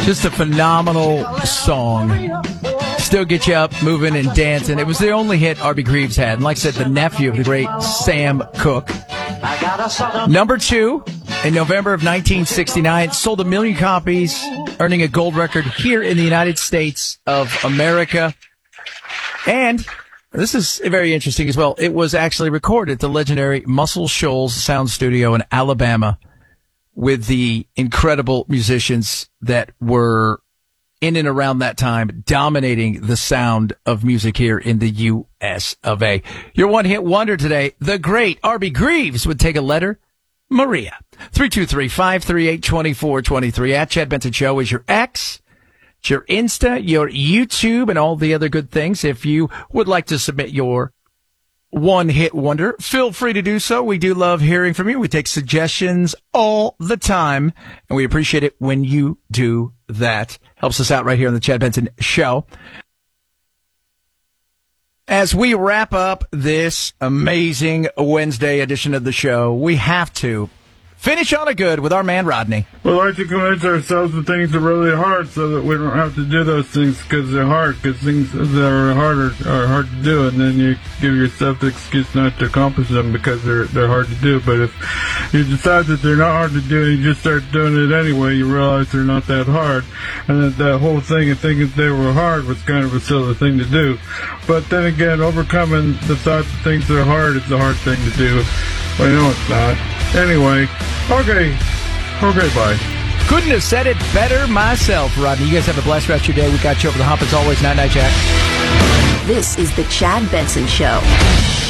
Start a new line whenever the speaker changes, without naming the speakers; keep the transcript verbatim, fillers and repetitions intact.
Just a phenomenal song. Still get you up, moving, and dancing. It was the only hit Arby Greaves had. And like I said, the nephew of the great Sam Cooke. Number two, in November of nineteen sixty-nine, sold a million copies, earning a gold record here in the United States of America. And this is very interesting as well. It was actually recorded at the legendary Muscle Shoals Sound Studio in Alabama with the incredible musicians that were in and around that time dominating the sound of music here in the U S of A. Your one-hit wonder today, the great Arby Greaves, would take a letter. Maria. three two three, five three eight, two four two three. At Chad Benson Show is your X. It's your Insta, your YouTube, and all the other good things. If you would like to submit your one-hit wonder, feel free to do so. We do love hearing from you. We take suggestions all the time, and we appreciate it when you do that. Helps us out right here on the Chad Benson Show. As we wrap up this amazing Wednesday edition of the show, we have to finish on a good with our man Rodney.
We like to convince ourselves that things are really hard so that we don't have to do those things because they're hard, because things that are hard are, are hard to do, and then you give yourself the excuse not to accomplish them because they're they're hard to do. But if you decide that they're not hard to do and you just start doing it anyway, you realize they're not that hard, and that that whole thing of thinking they were hard was kind of a silly thing to do. But then again, overcoming the thought that things are hard is a hard thing to do. Well, no, it's not. Anyway, okay. Okay, bye.
Couldn't have said it better myself, Rodney. You guys have a blessed rest of your day. We got you over the hump as always. Night, night, Jack.
This is the Chad Benson Show.